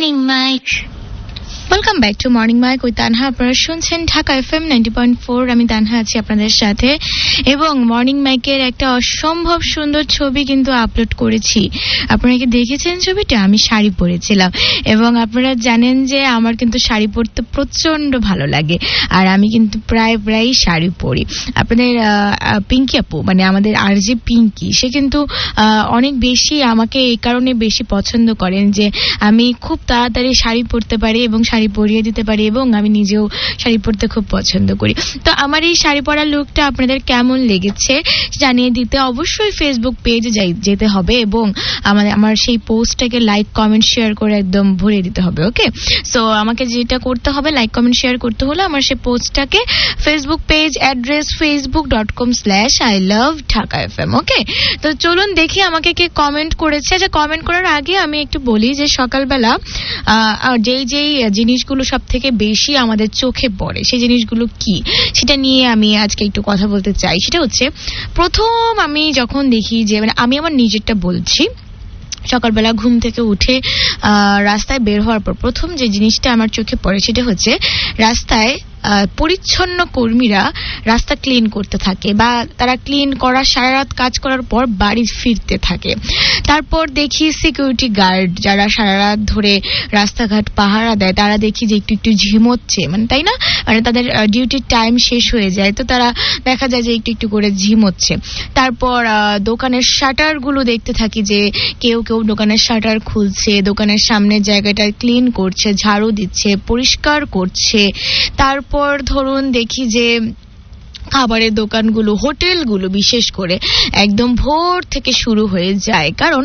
Morning Mike. Welcome back to morning mic with Tanha. আপনারা শুনছেন Dhaka FM 90.4। আমি তানহা আছি আপনাদের সাথে, এবং মর্নিং মাইকের একটা অসম্ভব সুন্দর ছবি কিন্তু আপলোড করেছি। আপনারা কি দেখেছেন ছবিটা? আমি শাড়ি পরেছিলাম, এবং আপনারা জানেন যে আমার কিন্তু শাড়ি পরতে প্রচন্ড ভালো লাগে, আর আমি কিন্তু প্রায় শাড়ি পরি। আপনাদের পিঙ্কি আপু, মানে আমাদের আরজে পিঙ্কি, সে কিন্তু অনেক বেশি আমাকে এই কারণে বেশি পছন্দ করেন যে আমি খুব তাড়াতাড়ি শাড়ি পরতে পারি এবং শাড়ি পরিয়ে দিতে পারি, এবং আমি নিজেও শাড়ি পরতে খুব পছন্দ করি। তো আমার এই শাড়ি পরা লুকটা আপনাদের কেমন লেগেছে জানিয়ে দিতে অবশ্যই ফেসবুক পেজে যেতে হবে, এবং আমার সেই পোস্টটাকে লাইক কমেন্ট শেয়ার করে একদম ভরিয়ে দিতে হবে। ওকে, সো আমাকে যেটা করতে হবে, লাইক কমেন্ট শেয়ার করতে হলে আমার সেই পোস্টটাকে ফেসবুক পেজ অ্যাড্রেস facebook.com/ILoveDhakaFM। ওকে, তো চলুন দেখি আমাকে কে কমেন্ট করেছে। আচ্ছা, কমেন্ট করার আগে আমি একটু বলি যে সকালবেলা যেই জিনিসগুলো সব থেকে বেশি আমাদের চোখে পড়ে সেই জিনিসগুলো কি, সেটা নিয়ে আমি আজকে একটু কথা বলতে চাই। সেটা হচ্ছে, প্রথম আমি যখন দেখি যে, মানে আমি আমার নিজেরটা বলছি, সকালবেলা ঘুম থেকে উঠে রাস্তায় বের হওয়ার পর প্রথম যে জিনিসটা আমার চোখে পড়ে সেটা হচ্ছে রাস্তায় পরিচ্ছন্ন কর্মীরা রাস্তা ক্লিন করতে থাকে, বা তারা ক্লিন করা সারা রাত কাজ করার পর বাড়ি ফিরতে থাকে। তারপর দেখি সিকিউরিটি গার্ড যারা সারা রাত ধরে রাস্তাঘাট পাহারা দেয়, তারা দেখি যে একটু ঝিমোচ্ছে, মানে তাই না, মানে তাদের ডিউটির টাইম শেষ হয়ে যায়, তো তারা দেখা যায় যে একটু করে ঝিমোচ্ছে। তারপর দোকানের শাটার গুলো দেখতে থাকি যে কেউ দোকানের শাটার খুলছে, দোকানের সামনের জায়গাটা ক্লিন করছে, ঝাড়ু দিচ্ছে, পরিষ্কার করছে। তারপর ধরুন দেখি যে খাবারের দোকানগুলো, হোটেলগুলো বিশেষ করে একদম ভোর থেকে শুরু হয়ে যায়, কারণ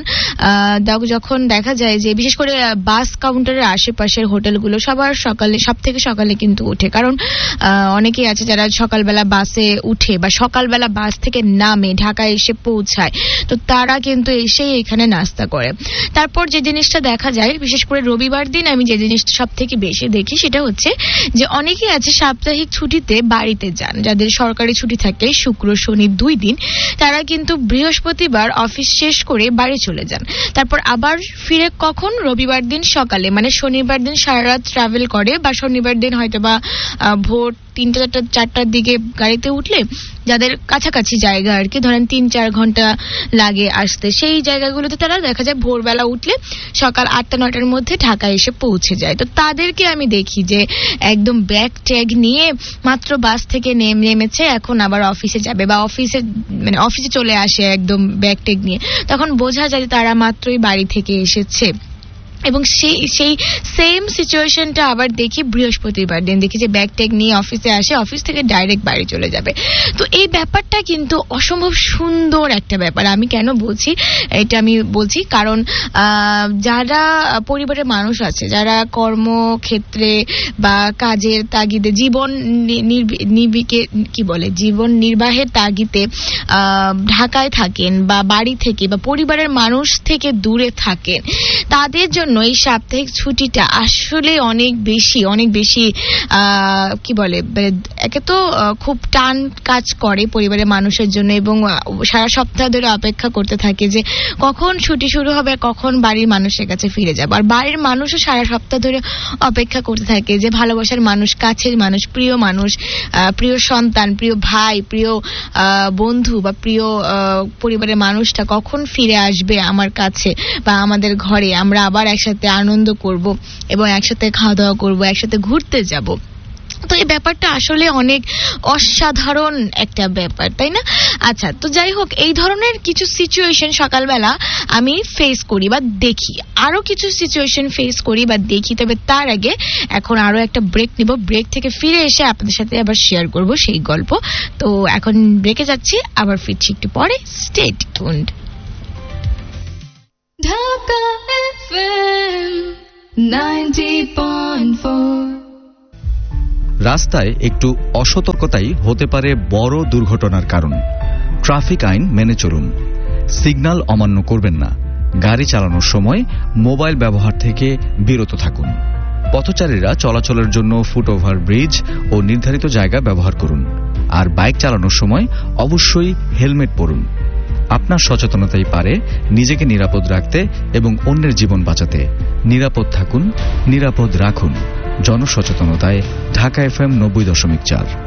যখন দেখা যায় যে বিশেষ করে বাস কাউন্টারের আশেপাশের হোটেলগুলো সব থেকে সকালে কিন্তু ওঠে, কারণ অনেকেই আছে যারা সকালবেলা বাসে উঠে বা সকালবেলা বাস থেকে নামে ঢাকায় এসে পৌঁছায়, তো তারা কিন্তু এসে এখানে নাস্তা করে। তারপর যে জিনিসটা দেখা যায়, বিশেষ করে রবিবার দিন আমি যে জিনিসটা সব থেকে বেশি দেখি সেটা হচ্ছে যে অনেকেই আছে সাপ্তাহিক ছুটিতে বাড়িতে যান, যাদের সরকারি ছুটি থাকে শুক্র শনি 2 দিন, তারা কিন্তু বৃহস্পতিবার অফিস শেষ করে বাড়ি চলে যান। তারপর আবার ফিরে কখন? রবিবার দিন সকালে, মানে শনিবার দিন সারা রাত ট্রাভেল করে, বা শনিবার দিন হয়তো বা ভোর 3-4টার দিকে গাড়িতে উঠলে, যাদের কাছাকাছি জায়গা আর কি, ধরেন 3-4 ঘন্টা লাগে আসতে, সেই জায়গাগুলোতে তারা দেখা যায় ভোরবেলা উঠলে সকাল 8-9টার মধ্যে ঢাকায় এসে পৌঁছে যায়। তো তাদেরকে আমি দেখি যে একদম ব্যাগ ট্যাগ নিয়ে মাত্র বাস থেকে নেমেছে, এখন আবার অফিসে যাবে, বা অফিসে চলে আসে একদম ব্যাগ ট্যাগ নিয়ে। তখন বোঝা যায় তারা মাত্রই বাড়ি থেকে এসেছে। এবং সেই সেম সিচুয়েশনটা আবার দেখি বৃহস্পতিবার দিন, দেখি যে ব্যাগ ট্যাগ নিয়ে অফিসে আসে, অফিস থেকে ডাইরেক্ট বাড়ি চলে যাবে। তো এই ব্যাপারটা কিন্তু অসম্ভব সুন্দর একটা ব্যাপার। আমি কেন বলছি এটা? আমি বলছি কারণ যারা পরিবারের মানুষ আছে, যারা কর্মক্ষেত্রে বা কাজের তাগিদে জীবন নির্বাহের তাগিদে ঢাকায় থাকেন, বা বাড়ি থেকে বা পরিবারের মানুষ থেকে দূরে থাকেন, তাদের জন্য এই সাপ্তাহিক ছুটিটা আসলে অনেক বেশি একে তো খুব টান কাজ করে পরিবারের মানুষের জন্য, এবং সারা সপ্তাহ ধরে অপেক্ষা করতে থাকে যে কখন ছুটি শুরু হবে, কখন বাড়ির মানুষের কাছে ফিরে যাবো। আর বাড়ির মানুষও সারা সপ্তাহ ধরে অপেক্ষা করতে থাকে যে ভালোবাসার মানুষ, কাছের মানুষ, প্রিয় মানুষ, প্রিয় সন্তান, প্রিয় ভাই, প্রিয় বন্ধু বা প্রিয় পরিবারের মানুষটা কখন ফিরে আসবে আমার কাছে বা আমাদের ঘরে, আমরা আবার একসাথে আনন্দ করব এবং একসাথে খাওয়া দাওয়া করব, একসাথে ঘুরতে যাব। তো এই ব্যাপারটা আসলে অনেক অসাধারণ একটা ব্যাপার, তাই না? আচ্ছা, তো যাই হোক, এই ধরনের কিছু সিচুয়েশন সকালবেলা আমি ফেস করি বা দেখি, আরো কিছু সিচুয়েশন ফেস করি বা দেখি। তবে তার আগে এখন আরো একটা ব্রেক নিব, ব্রেক থেকে ফিরে এসে আপনাদের সাথে আবার শেয়ার করব সেই গল্প। তো এখন ব্রেকে যাচ্ছি, আবার ফিরছি একটু পরে। Stay tuned. ঢাকা FM 90.4। রাস্তায় একটু অসতর্কতাই হতে পারে বড় দুর্ঘটনার কারণ। ট্রাফিক আইন মেনে চলুন, সিগন্যাল অমান্য করবেন না, গাড়ি চালানোর সময় মোবাইল ব্যবহার থেকে বিরত থাকুন। পথচারীরা চলাচলের জন্য ফুটওভার ব্রিজ ও নির্ধারিত জায়গা ব্যবহার করুন। আর বাইক চালানোর সময় অবশ্যই হেলমেট পরুন। আপনার সচেতনতাই পারে নিজেকে নিরাপদ রাখতে এবং অন্যের জীবন বাঁচাতে। নিরাপদ থাকুন, নিরাপদ রাখুন। জনসচেতনতায় ঢাকা FM 90.4।